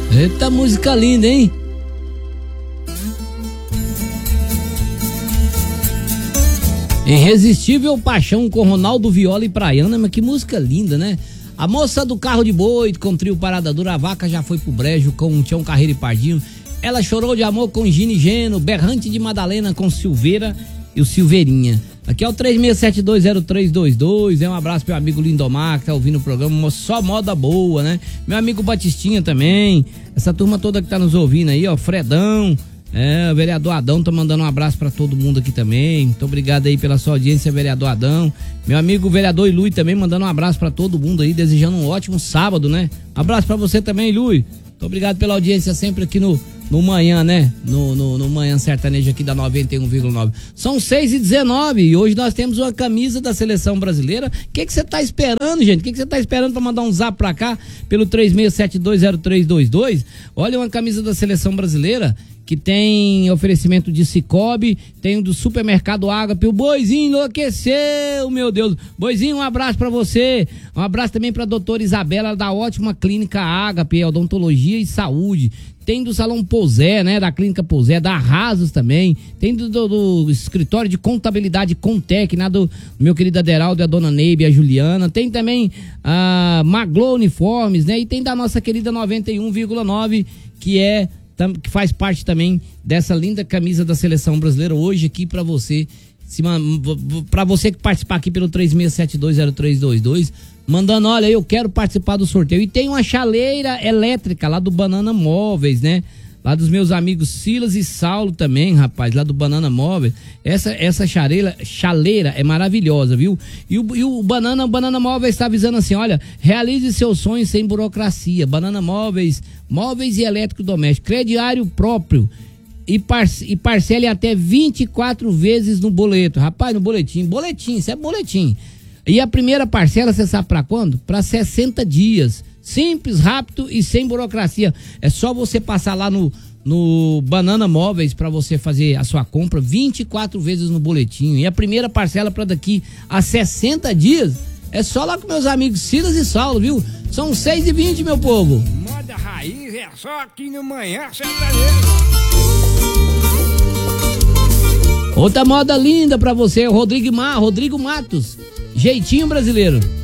Eita, música linda, hein? Irresistível Paixão com Ronaldo Viola e Praiana, mas que música linda, né? A moça do carro de boi com trio Parada Dura, a vaca já foi pro brejo com um Tião Carreiro e Pardinho. Ela chorou de amor com Gino e Geno, Berrante de Madalena com Silveira e o Silveirinha. Aqui é o 36720322, um abraço pro meu amigo Lindomar que tá ouvindo o programa, só moda boa, né? Meu amigo Batistinha também, essa turma toda que tá nos ouvindo aí, ó, Fredão, o vereador Adão tá mandando um abraço pra todo mundo aqui também. Muito obrigado aí pela sua audiência, vereador Adão. Meu amigo vereador Ilui também mandando um abraço pra todo mundo aí, desejando um ótimo sábado, né? Um abraço pra você também, Ilui. Muito obrigado pela audiência sempre aqui no manhã, né? No Manhã Sertanejo aqui da 91,9. São 6h19 e hoje nós temos uma camisa da seleção brasileira. O que você tá esperando, gente? O que você tá esperando pra mandar um zap pra cá pelo 36720322? Olha, uma camisa da seleção brasileira que tem oferecimento de Cicobi, tem do supermercado Ágape. O Boizinho enlouqueceu, meu Deus. Boizinho, um abraço pra você. Um abraço também pra doutora Isabela da ótima clínica Ágape, odontologia e saúde. Tem do Salão Posé, né, da clínica Posé, da Arrasos também. Tem do escritório de contabilidade Contec, né, do meu querido Aderaldo e a dona Neibe e a Juliana. Tem também a Maglo Uniformes, né, e tem da nossa querida 91,9, que faz parte também dessa linda camisa da seleção brasileira hoje aqui pra você. Pra você que participar aqui pelo 36720322, mandando, olha, eu quero participar do sorteio. E tem uma chaleira elétrica lá do Banana Móveis, né? Lá dos meus amigos Silas e Saulo também, rapaz, lá do Banana Móveis. Essa chaleira é maravilhosa, viu? E o Banana Móveis está avisando assim, olha, realize seus sonhos sem burocracia. Banana Móveis, móveis e eletrodomésticos, crediário próprio. E parcele até 24 vezes no boleto. Rapaz, no boletim, isso é boletim. E a primeira parcela, você sabe pra quando? Pra 60 dias. Simples, rápido e sem burocracia. É só você passar lá no Banana Móveis pra você fazer a sua compra 24 vezes no boletim. E a primeira parcela pra daqui a 60 dias é só lá com meus amigos Silas e Saulo, viu? São 6h20, meu povo. Moda raiz é só aqui no Manhã Sertanejo. Outra moda linda pra você, Rodrigo Matos, Jeitinho Brasileiro.